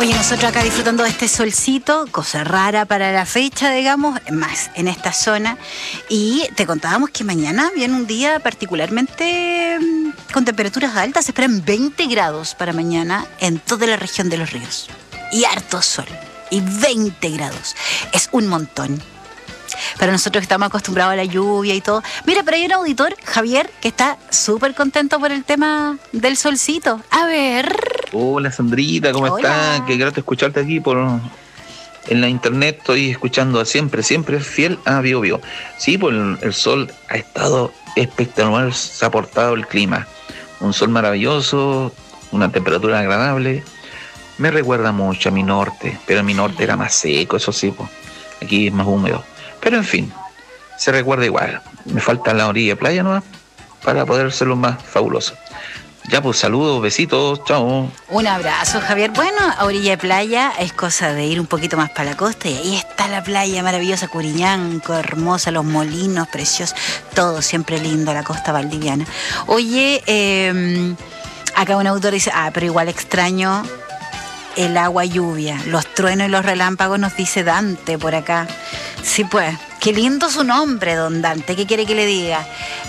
Oye, nosotros acá disfrutando de este solcito, cosa rara para la fecha, digamos, más en esta zona. Y te contábamos que mañana viene un día particularmente con temperaturas altas. Se esperan 20 grados para mañana en toda la región de Los Ríos. Y harto sol. Y 20 grados. Es un montón. Para nosotros que estamos acostumbrados a la lluvia y todo. Mira, pero hay un auditor, Javier, que está súper contento por el tema del solcito. A ver. Hola Sandrita, ¿cómo estás? Qué grato escucharte aquí en la internet. Estoy escuchando siempre fiel a Bio Bio. Sí, pues el sol ha estado espectacular, se ha portado el clima. Un sol maravilloso, una temperatura agradable. Me recuerda mucho a mi norte, pero mi norte era más seco, eso sí, pues. Aquí es más húmedo. Pero en fin, se recuerda igual. Me falta la orilla de playa nomás para poder hacerlo más fabuloso. Ya, pues saludos, besitos, chao. Un abrazo, Javier. Bueno, a orilla de playa es cosa de ir un poquito más para la costa y ahí está la playa maravillosa, Curiñanco, hermosa, los molinos preciosos, todo siempre lindo, la costa valdiviana. Oye, acá un autor dice, pero igual extraño el agua lluvia, los truenos y los relámpagos, nos dice Dante por acá. Sí, pues, qué lindo su nombre, don Dante, ¿qué quiere que le diga?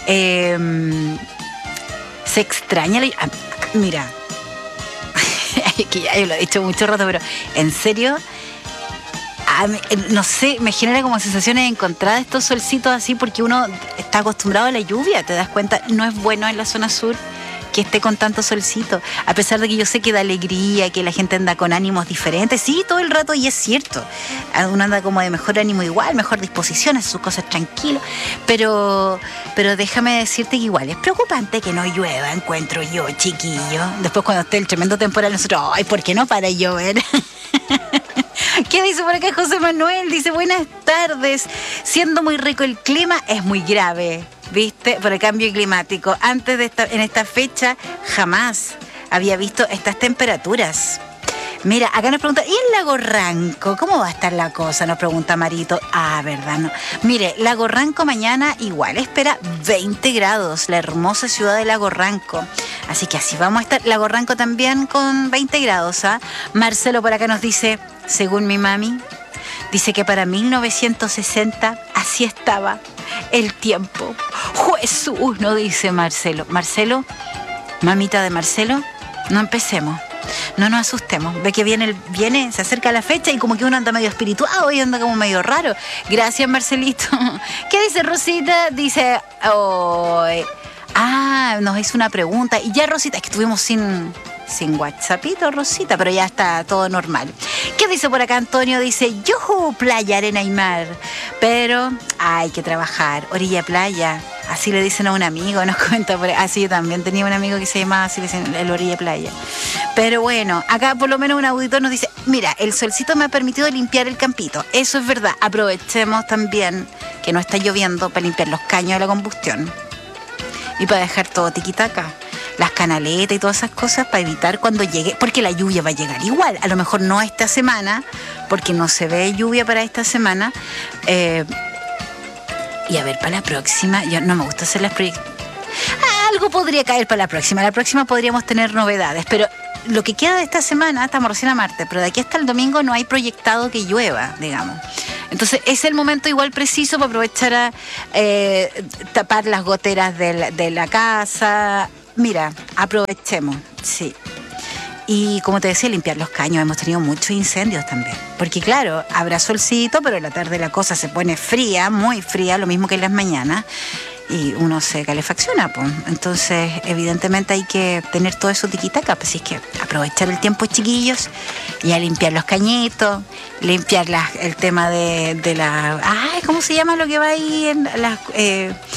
Se extraña mira, que ya yo lo he dicho mucho rato, pero en serio, no sé, me genera como sensaciones encontradas estos solcitos así, porque uno está acostumbrado a la lluvia, te das cuenta, no es bueno en la zona sur que esté con tanto solcito, a pesar de que yo sé que da alegría, que la gente anda con ánimos diferentes, sí, todo el rato, y es cierto, uno anda como de mejor ánimo igual, mejor disposición, hace sus cosas tranquilo, pero déjame decirte que igual es preocupante que no llueva, encuentro yo, chiquillo. Después cuando esté el tremendo temporal, nosotros, ay, ¿por qué no para llover? ¿Qué dice por acá José Manuel? Dice, buenas tardes, siendo muy rico el clima, es muy grave, ¿viste? Por el cambio climático. Antes de en esta fecha jamás había visto estas temperaturas. Mira, acá nos pregunta, ¿y el Lago Ranco? ¿Cómo va a estar la cosa? Nos pregunta Marito. ¿Verdad? No. Mire, Lago Ranco mañana igual espera 20 grados, la hermosa ciudad de Lago Ranco. Así que así vamos a estar. Lago Ranco también con 20 grados, ¿ah? Marcelo por acá nos dice, según mi mami, dice que para 1960 así estaba el tiempo. Jesús, no dice Marcelo. Marcelo, mamita de Marcelo, no empecemos. No nos asustemos. Ve que viene, se acerca la fecha y como que uno anda medio espirituado y anda como medio raro. Gracias, Marcelito. ¿Qué dice Rosita? Dice, nos hizo una pregunta. Y ya, Rosita, es que estuvimos sin WhatsAppito, Rosita, pero ya está todo normal. ¿Qué dice por acá Antonio? Dice, yujú, playa, arena y mar. Pero hay que trabajar, orilla playa. Así le dicen a un amigo, nos comenta por ahí. Sí, yo también tenía un amigo que se llamaba así, le dicen el orilla playa. Pero bueno, acá por lo menos un auditor nos dice, mira, el solcito me ha permitido limpiar el campito. Eso es verdad. Aprovechemos también que no está lloviendo para limpiar los caños de la combustión. Y para dejar todo tiquitaca. Las canaletas y todas esas cosas para evitar cuando llegue, porque la lluvia va a llegar igual, a lo mejor no esta semana, porque no se ve lluvia para esta semana, y a ver, para la próxima, yo no me gusta hacer las proyecciones, algo podría caer para la próxima podríamos tener novedades, pero lo que queda de esta semana, estamos recién a martes, pero de aquí hasta el domingo no hay proyectado que llueva, digamos. Entonces es el momento igual preciso para aprovechar a tapar las goteras de la casa. Mira, aprovechemos, sí. Y como te decía, limpiar los caños. Hemos tenido muchos incendios también. Porque claro, habrá solcito, pero en la tarde la cosa se pone fría, muy fría, lo mismo que en las mañanas. Y uno se calefacciona, pues. Entonces, evidentemente hay que tener todo eso tiquitaca. Pues así es que aprovechar el tiempo, chiquillos, y a limpiar los cañitos, limpiar el tema de la... ¿cómo se llama lo que va ahí en las